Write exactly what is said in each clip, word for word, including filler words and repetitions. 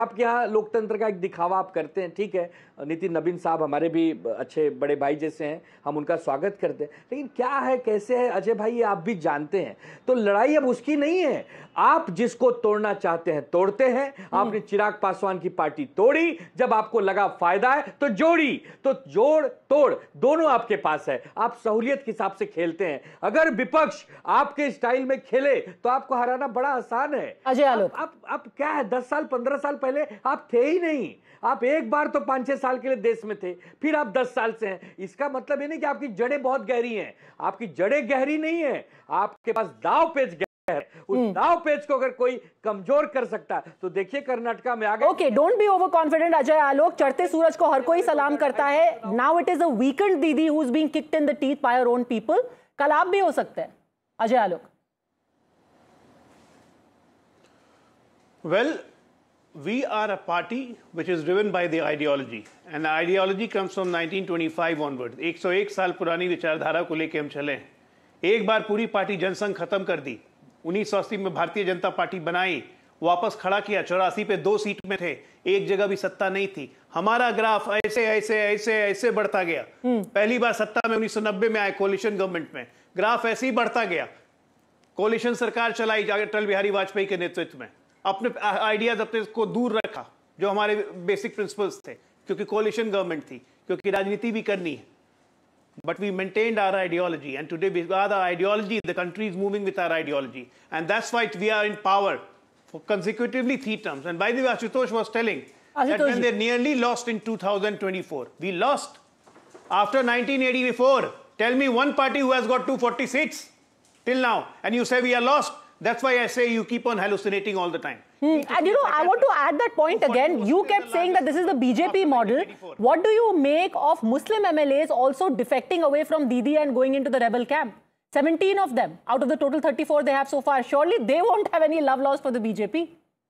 आपके यहाँ लोकतंत्र का एक दिखावा आप करते हैं, ठीक है। नितिन नवीन साहब हमारे भी अच्छे बड़े भाई जैसे हैं, हम उनका स्वागत करते हैं, लेकिन क्या है कैसे है अजय भाई ये आप भी जानते हैं। तो लड़ाई अब उसकी नहीं है, आप जिसको तोड़ना चाहते हैं तोड़ते हैं। आपने चिराग पासवान की पार्टी तोड़ी, जब आपको लगा फायदा है तो जोड़ी, तो जोड़ तोड़ दोनों आपके पास है। आप सहूलियत के हिसाब से खेलते हैं। अगर विपक्ष आपके स्टाइल में खेले तो आपको हराना बड़ा आसान है। अजय आलोक, आप, आप, आप क्या है, दस साल पंद्रह साल पहले आप थे ही नहीं। आप एक बार तो पांच छह साल के लिए देश में थे, फिर आप दस साल से हैं। इसका मतलब ये नहीं कि आपकी जड़ें बहुत गहरी हैं। आपकी जड़ें गहरी नहीं है, आपके पास दाव पेच गहरा है। उस दाव पेच को अगर कोई कमजोर कर सकता है तो देखिए कर्नाटका में आ गए। Okay, don't be over confident Ajay Alok. चढ़ते सूरज को हर कोई सलाम करता है। Now it is a weekend दीदी who is being kicked in the teeth bye her own people. कल आप भी हो सकते हैं Ajay Alok. Well, we are a party which is driven by the ideology, and the ideology comes from nineteen twenty-five onwards. एक सौ एक साल पुरानी विचारधारा को लेके हम चले। एक बार पूरी पार्टी जनसंघ खत्म कर दी, उन्नीस सौ अस्सी में भारतीय जनता पार्टी बनाई, वापस खड़ा किया, चौरासी पे दो सीट में थे, एक जगह भी सत्ता नहीं थी। हमारा ग्राफ ऐसे ऐसे ऐसे ऐसे बढ़ता गया। पहली बार सत्ता में उन्नीस सौ नब्बे में आए कोलिशन गवर्नमेंट में, ग्राफ ऐसे ही बढ़ता गया। कोलिशन सरकार चलाई अटल बिहारी वाजपेयी के नेतृत्व में, अपने आइडियाज अपने को दूर रखा जो हमारे बेसिक प्रिंसिपल्स थे, क्योंकि कोलिशन गवर्नमेंट थी, क्योंकि राजनीति भी करनी है। But we maintained our ideology, and today we are the ideology. The country is moving with our ideology, and that's why we are in power for consecutively three terms. And by the way, Ashutosh was telling that when they nearly lost in two thousand twenty-four, we lost after nineteen eighty-four. Tell me one party who has got two hundred forty seats till now, and you say we are lost. That's why I say you keep on hallucinating all the time. Hmm. And you know, I want to add that point again. You kept saying that this is the B J P model. What do you make of Muslim M L As also defecting away from Didi and going into the rebel camp? seventeen of them out of the total thirty-four they have so far. Surely they won't have any love lost for the B J P.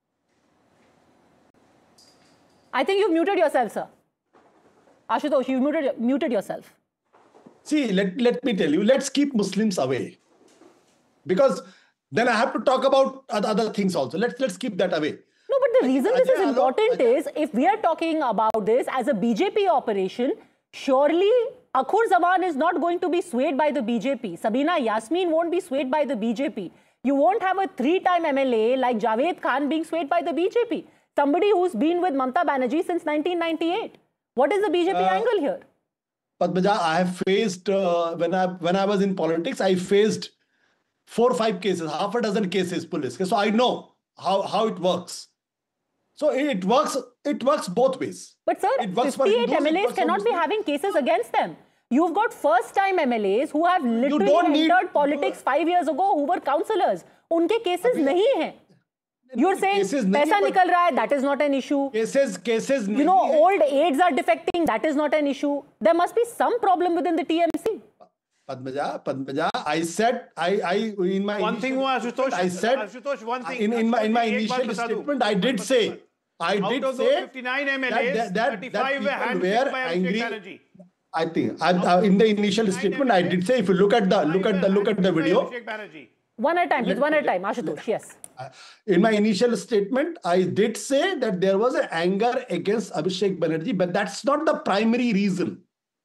I think you've muted yourself, sir. Ashutosh, you've muted, muted yourself. See, let, let me tell you, let's keep Muslims away. Because then I have to talk about other things also. Let's let's keep that away. No, but the reason this is important is, if we are talking about this as a B J P operation, surely Akhur Zaman is not going to be swayed by the B J P. Sabina Yasmin won't be swayed by the B J P. You won't have a three-time M L A like Javed Khan being swayed by the B J P. Somebody who's been with Mamata Banerjee since nineteen ninety-eight. What is the B J P uh, angle here? Padmaja, I have faced, uh, when I when I was in politics, I faced four or five cases, half a dozen cases, police. So I know how, how it works. So it works, it works both ways. But sir, fifty-eight M L As cannot be having cases against them. You've got first-time M L As who have literally entered need, politics five years ago, who were councillors. Unke cases nahi hain. You're saying paisa nikal raha hai, that is not an issue. Cases, cases. You know, old aides are defecting, that is not an issue. There must be some problem within the T M C. Padmaja, Padmaja, I said, I, I, in my one thing, Ashutosh, I said, Ashutosh, one thing, in, in my, in my initial statement, I did say, I did say fifty-nine M L As, that, that, thirty-five that were were angry. Banerjee. I think, I, uh, in the initial statement, I did say, if you look at the, look at the, look at the video. One at a time, please, one at a time, Ashutosh, yes. In my initial statement, I did say that there was an anger against Abhishek Banerjee, but that's not the primary reason.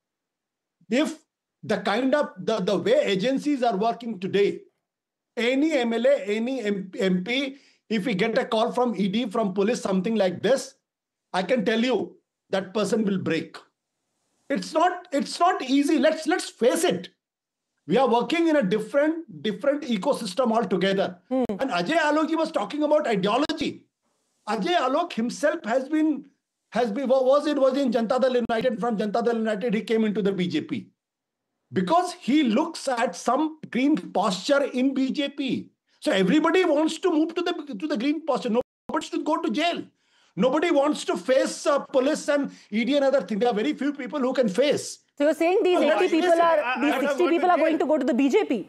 If the kind of, the, the way agencies are working today, any M L A, any M P, if we get a call from E D, from police, something like this, I can tell you that person will break. It's not, it's not easy. Let's, let's face it. We are working in a different, different ecosystem altogether. Hmm. And Ajay Alok was talking about ideology. Ajay Alok himself has been, has been, was it, was in Janata Dal United. From Janata Dal United, he came into the B J P. Because he looks at some green posture in B J P. So everybody wants to move to the, to the green posture. Nobody should go to jail. Nobody wants to face uh, police and E D and other things. There are very few people who can face. So you're saying these oh, eighty people are, these sixty people are going to go to the B J P?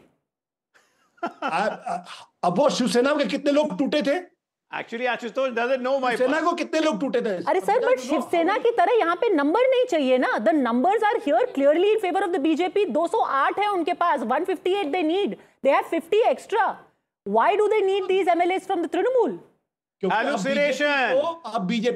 अब वो शिवसेना के कितने लोग टूटे थे? Actually, Ashutosh doesn't know my. Shiv Sena को कितने लोग टूटे थे? अरे सर, but शिवसेना की तरह यहाँ पे नंबर नहीं चाहिए ना? The numbers are here clearly in favor of the B J P. two oh eight है उनके पास, one fifty-eight they need. They have fifty extra. Why do they need these M L As from the Trinamool? Hallucination. अब BJP